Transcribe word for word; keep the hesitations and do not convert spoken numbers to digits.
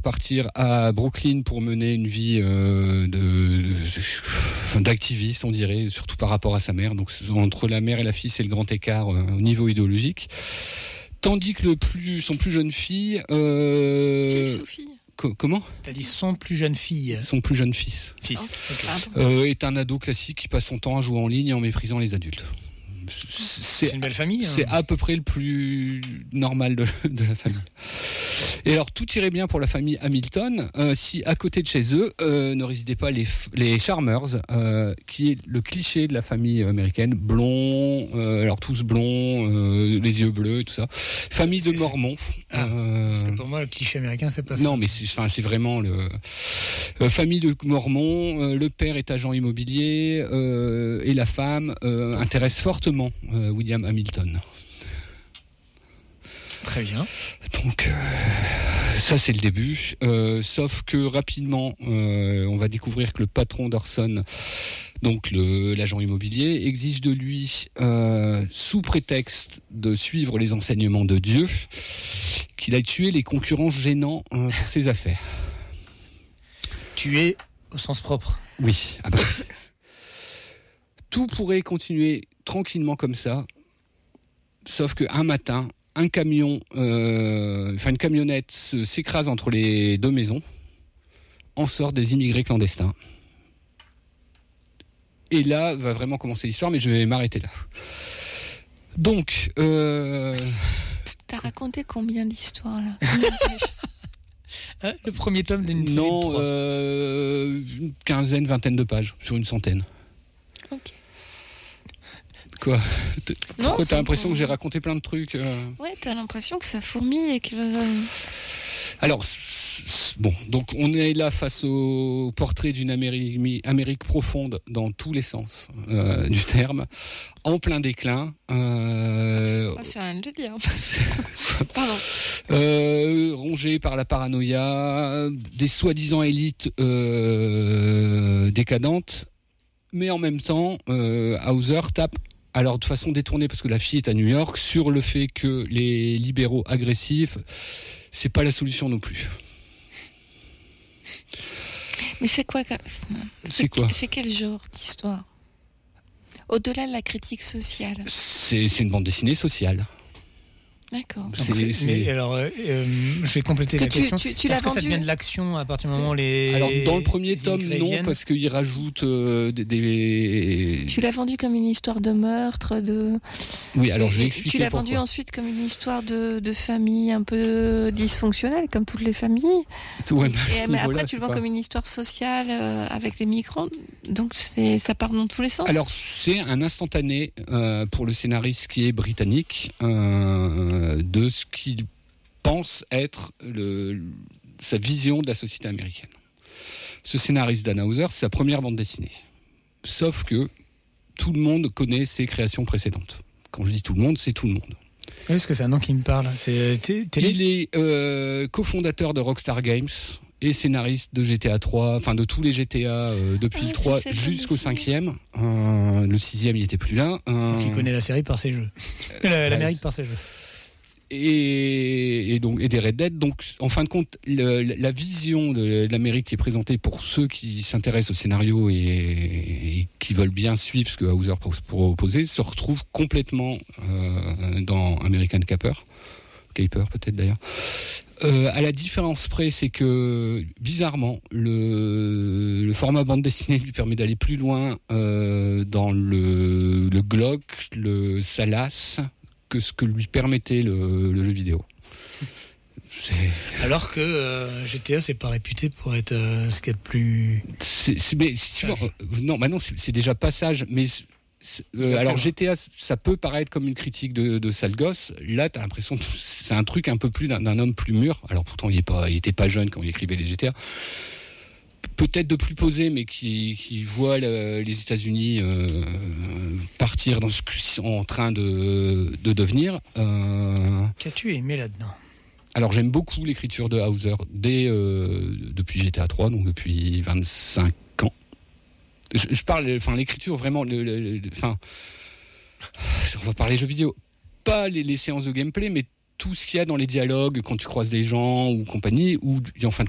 partir à Brooklyn pour mener une vie euh, de, de, d'activiste, on dirait, surtout par rapport à sa mère. Donc entre la mère et la fille, c'est le grand écart euh, au niveau idéologique. Tandis que le plus, son plus jeune fille... Euh, Qui est Sophie ? co- Comment ? T'as dit son plus jeune fille. Son plus jeune fils. Fils. Okay. Okay. Euh, est un ado classique qui passe son temps à jouer en ligne et en méprisant les adultes. C'est, c'est une belle famille. Hein. C'est à peu près le plus normal de, de la famille. Et alors, tout irait bien pour la famille Hamilton euh, si, à côté de chez eux, euh, ne résidaient pas les, les Charmers, euh, qui est le cliché de la famille américaine, blond, euh, alors tous blonds, euh, les yeux bleus et tout ça. Famille de c'est, Mormons. Ah, euh, parce que pour moi, le cliché américain, c'est pas ça. Non, mais c'est, enfin, c'est vraiment le euh, famille de Mormons. Euh, le père est agent immobilier euh, et la femme euh, intéresse fortement euh, William Hamilton. Très bien. Donc, euh, ça, c'est le début. Euh, sauf que rapidement, euh, on va découvrir que le patron d'Orson, donc le, l'agent immobilier, exige de lui, euh, sous prétexte de suivre les enseignements de Dieu, qu'il aille tuer les concurrents gênants euh, pour ses affaires. Tuer au sens propre. Oui. Ah bah. Tout pourrait continuer tranquillement comme ça, sauf qu'un matin, un camion, euh, enfin une camionnette se, s'écrase entre les deux maisons, en sortent des immigrés clandestins. Et là va vraiment commencer l'histoire, mais je vais m'arrêter là. Donc, euh... t'as raconté combien d'histoires là? Hein, le premier tome d'une série non, de trois. Euh, une quinzaine, vingtaine de pages sur une centaine. Ok. Quoi? Non, Pourquoi t'as c'est l'impression bon. que j'ai raconté plein de trucs euh... Ouais, t'as l'impression que ça fourmille et que. Alors, bon, donc on est là face au portrait d'une Amérique, Amérique profonde dans tous les sens euh, du terme, en plein déclin. Euh, oh, c'est rien de le dire. Pardon. Euh, rongée par la paranoïa, des soi-disant élites euh, décadentes, mais en même temps, euh, Hauser tape. Alors de façon détournée, parce que la fille est à New York, sur le fait que les libéraux agressifs, c'est pas la solution non plus. Mais c'est quoi C'est, c'est quoi C'est quel genre d'histoire? Au-delà de la critique sociale. C'est, c'est une bande dessinée sociale. D'accord. C'est, c'est, c'est... Mais alors, euh, euh, je vais compléter la tu, question. Tu, tu Est-ce l'as que vendu... ça devient de l'action à partir du moment où les... Alors, dans le premier tome, non, viennent. parce qu'il rajoute euh, des, des... Tu l'as vendu comme une histoire de meurtre, de... Oui, alors et, je vais expliquer Tu l'as pourquoi. vendu ensuite comme une histoire de, de famille un peu dysfonctionnelle, comme toutes les familles. Ouais, et, mais après, tu le vends pas... comme une histoire sociale euh, avec les migrants. Donc, c'est, ça part dans tous les sens. Alors, c'est un instantané euh, pour le scénariste qui est britannique euh, de ce qu'il pense être le, sa vision de la société américaine. Ce scénariste Dan Hauser, c'est sa première bande dessinée. Sauf que tout le monde connaît ses créations précédentes. Quand je dis tout le monde, c'est tout le monde. Est-ce que c'est un nom qui me parle? C'est t- télé. Il est euh, cofondateur de Rockstar Games et scénariste de G T A trois, enfin de tous les G T A euh, depuis ah, le trois jusqu'au cinquième. Euh, le sixième, il n'était plus là. Euh, Donc il connaît la série par ses jeux. Euh, L'Amérique par ses jeux. Et, et donc et des Red Dead. Donc, en fin de compte, le, la vision de l'Amérique qui est présentée pour ceux qui s'intéressent au scénario et, et qui veulent bien suivre ce que Hauser proposait se retrouve complètement euh, dans American Caper, Caper peut-être d'ailleurs. Euh, à la différence près, c'est que bizarrement, le, le format bande dessinée lui permet d'aller plus loin euh, dans le, le glauque, le salace, que ce que lui permettait le, le jeu vidéo. C'est... Alors que euh, G T A, c'est pas réputé pour être euh, ce qu'il y a de plus... C'est, c'est, mais, si tu vois, euh, non, maintenant, c'est, c'est déjà pas sage, mais... Euh, alors G T A, ça peut paraître comme une critique de, de sale gosse. Là, t'as l'impression que c'est un truc un peu plus d'un, d'un homme plus mûr. Alors pourtant, il est pas, il était pas jeune quand il écrivait les G T A. Peut-être de plus posé, mais qui, qui voit le, les États-Unis euh, partir dans ce qu'ils sont en train de, de devenir. Euh... Qu'as-tu aimé là-dedans? Alors j'aime beaucoup l'écriture de Hauser dès euh, depuis G T A trois, donc depuis vingt-cinq ans. Je, je parle, enfin l'écriture vraiment, le, le, le, enfin, on va parler jeux vidéo, pas les, les séances de gameplay, mais tout ce qu'il y a dans les dialogues quand tu croises des gens ou compagnie, où en fin de